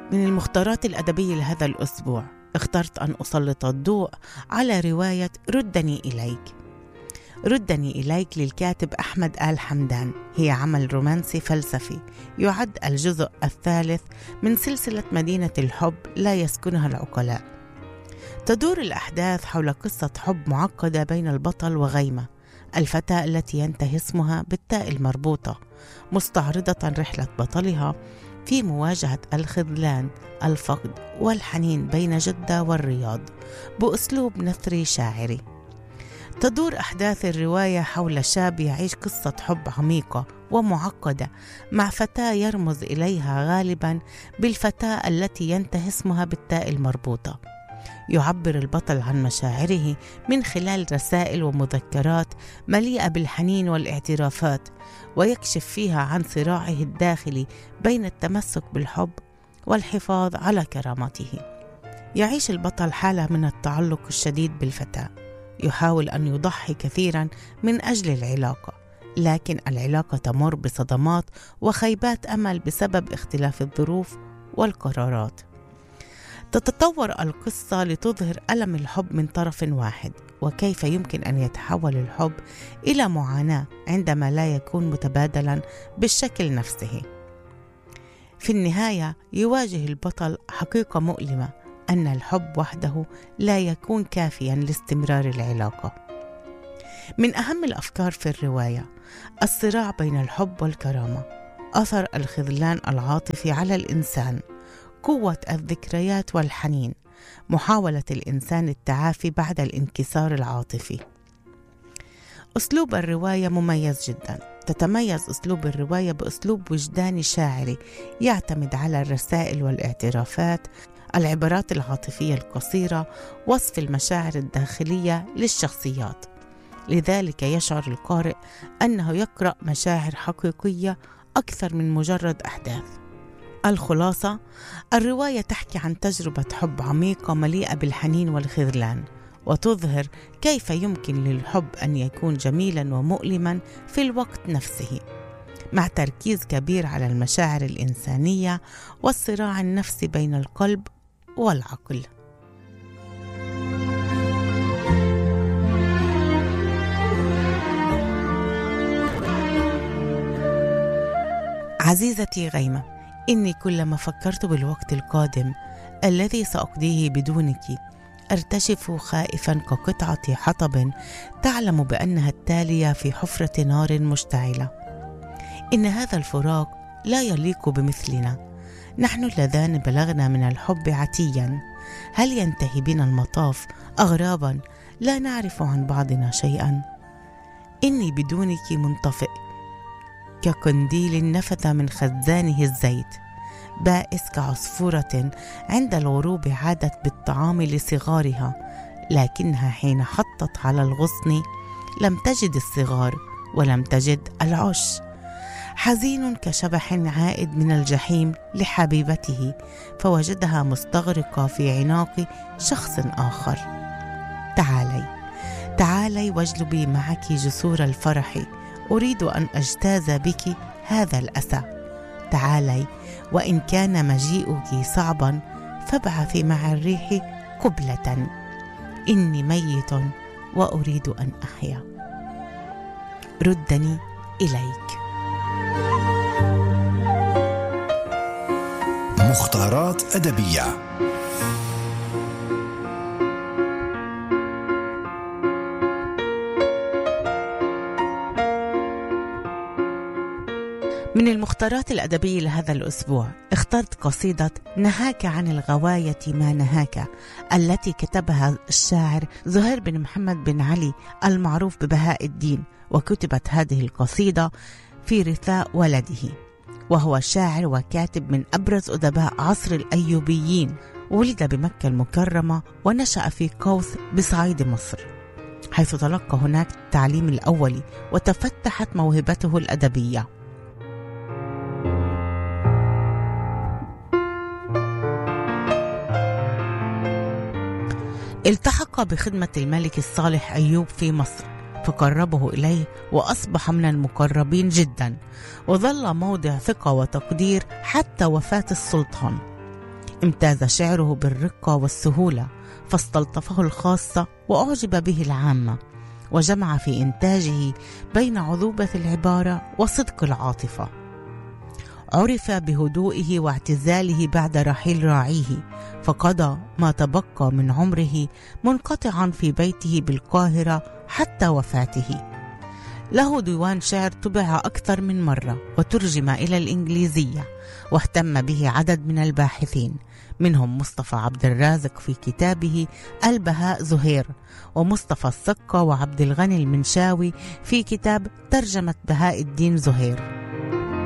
من المختارات الأدبية لهذا الأسبوع اخترت أن أسلط الضوء على رواية ردني إليك. ردني إليك للكاتب أحمد آل حمدان هي عمل رومانسي فلسفي يعد الجزء الثالث من سلسلة مدينة الحب لا يسكنها العقلاء. تدور الأحداث حول قصة حب معقدة بين البطل وغيمة، الفتاة التي ينتهي اسمها بالتاء المربوطة، مستعرضة رحلة بطلها في مواجهة الخذلان، الفقد والحنين بين جدة والرياض بأسلوب نثري شاعري. تدور أحداث الرواية حول شاب يعيش قصة حب عميقة ومعقدة مع فتاة يرمز إليها غالبا بالفتاة التي ينتهي اسمها بالتاء المربوطة. يعبر البطل عن مشاعره من خلال رسائل ومذكرات مليئة بالحنين والاعترافات، ويكشف فيها عن صراعه الداخلي بين التمسك بالحب والحفاظ على كرامته. يعيش البطل حالة من التعلق الشديد بالفتاة، يحاول أن يضحي كثيرا من أجل العلاقة، لكن العلاقة تمر بصدمات وخيبات أمل بسبب اختلاف الظروف والقرارات. تتطور القصة لتظهر ألم الحب من طرف واحد، وكيف يمكن أن يتحول الحب إلى معاناة عندما لا يكون متبادلا بالشكل نفسه. في النهاية يواجه البطل حقيقة مؤلمة، أن الحب وحده لا يكون كافيا لاستمرار العلاقة. من أهم الأفكار في الرواية الصراع بين الحب والكرامة، أثر الخذلان العاطفي على الإنسان، قوة الذكريات والحنين، محاولة الإنسان التعافي بعد الانكسار العاطفي. أسلوب الرواية مميز جدا. تتميز أسلوب الرواية بأسلوب وجداني شاعري يعتمد على الرسائل والاعترافات، العبارات العاطفية القصيرة، وصف المشاعر الداخلية للشخصيات. لذلك يشعر القارئ أنه يقرأ مشاعر حقيقية أكثر من مجرد أحداث. الخلاصة: الرواية تحكي عن تجربة حب عميقة مليئة بالحنين والخذلان، وتظهر كيف يمكن للحب أن يكون جميلا ومؤلما في الوقت نفسه، مع تركيز كبير على المشاعر الإنسانية والصراع النفسي بين القلب والعقل. عزيزتي غيمة، إني كلما فكرت بالوقت القادم الذي سأقضيه بدونك أرتشف خائفا كقطعة حطب تعلم بأنها التالية في حفرة نار مشتعلة. إن هذا الفراق لا يليق بمثلنا، نحن اللذان بلغنا من الحب عتيا، هل ينتهي بنا المطاف أغرابا لا نعرف عن بعضنا شيئا؟ إني بدونك منطفئ كقنديل نفذ من خزانه الزيت، بائس كعصفورة عند الغروب عادت بالطعام لصغارها، لكنها حين حطت على الغصن لم تجد الصغار ولم تجد العش. حزين كشبح عائد من الجحيم لحبيبته فوجدها مستغرقة في عناق شخص آخر. تعالي واجلبي معك جسور الفرح، أريد أن أجتاز بك هذا الأسى. تعالي وإن كان مجيئك صعبا فابعثي مع الريح قبلة، إني ميت وأريد أن أحيا. ردني إليك. مختارات أدبية. من المختارات الأدبية لهذا الأسبوع اخترت قصيدة نهاك عن الغواية ما نهاك، التي كتبها الشاعر زهير بن محمد بن علي المعروف ببهاء الدين، وكتبت هذه القصيدة في رثاء ولده، وهو شاعر وكاتب من أبرز أدباء عصر الأيوبيين. ولد بمكة المكرمة ونشأ في قوس بصعيد مصر، حيث تلقى هناك التعليم الأولي وتفتحت موهبته الأدبية. التحق بخدمة الملك الصالح أيوب في مصر فقربه إليه وأصبح من المقربين جدا، وظل موضع ثقة وتقدير حتى وفاة السلطان. امتاز شعره بالرقة والسهولة، فاستلطفه الخاصة وأعجب به العامة، وجمع في إنتاجه بين عذوبة العبارة وصدق العاطفة. عرف بهدوئه واعتزاله بعد رحيل راعيه، فقضى ما تبقى من عمره منقطعا في بيته بالقاهرة حتى وفاته. له ديوان شعر طبع أكثر من مرة وترجم إلى الإنجليزية، واهتم به عدد من الباحثين، منهم مصطفى عبد الرازق في كتابه البهاء زهير، ومصطفى السقا وعبد الغني المنشاوي في كتاب ترجمة بهاء الدين زهير.